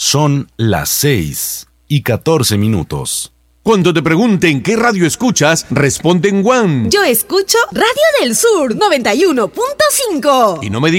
Son las 6:14. Cuando te pregunten qué radio escuchas, responde en One. Yo escucho Radio del Sur 91.5. Y no me digas